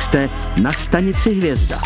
Jste na stanici Hvězda.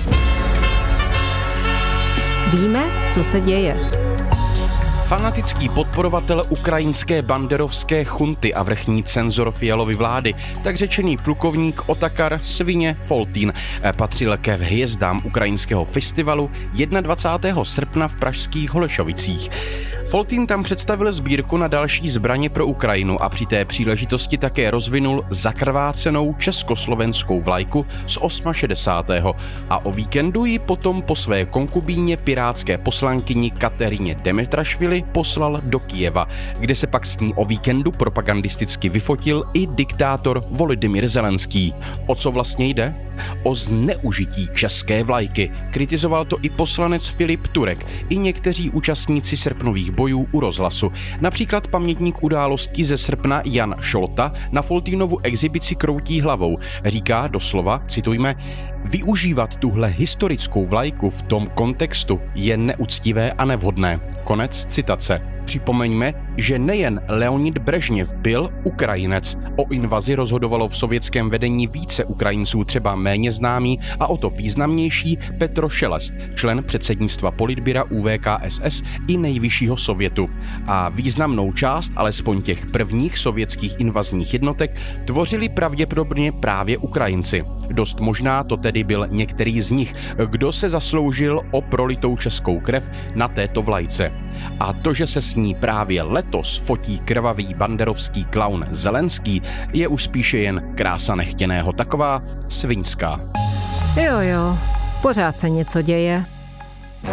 Víme, co se děje. Fanatický podporovatel ukrajinské banderovské chunty a vrchní cenzor Fialovy vlády, tak řečený plukovník Otakar Svině Foltín, patřil ke hvězdám ukrajinského festivalu 21. srpna v pražských Holešovicích. Foltín tam představil sbírku na další zbraně pro Ukrajinu a při té příležitosti také rozvinul zakrvácenou československou vlajku z 68. A o víkendu ji potom po své konkubíně pirátské poslankyni Kateřině Demetrašvili poslal do Kyjeva, kde se pak s ní o víkendu propagandisticky vyfotil i diktátor Volodymyr Zelenský. O co vlastně jde? O zneužití české vlajky. Kritizoval to i poslanec Filip Turek, i někteří účastníci srpnových bojů u rozhlasu. Například pamětník událostí ze srpna Jan Šolta na Foltínovu exibici kroutí hlavou. Říká doslova, citujme, využívat tuhle historickou vlajku v tom kontextu je neúctivé a nevhodné. Konec citace. Připomeňme, že nejen Leonid Brežněv byl Ukrajinec. O invazi rozhodovalo v sovětském vedení více Ukrajinců, třeba méně známý a o to významnější Petro Šelest, člen předsednictva politbyra UVKSS i nejvyššího sovětu. A významnou část, alespoň těch prvních sovětských invazních jednotek, tvořili pravděpodobně právě Ukrajinci. Dost možná to tedy byl některý z nich, kdo se zasloužil o prolitou českou krev na této vlajce. A to, že se s ní právě letos fotí krvavý banderovský klaun Zelenský, je už spíše jen krása nechtěného, taková sviňská. Jo, pořád se něco děje.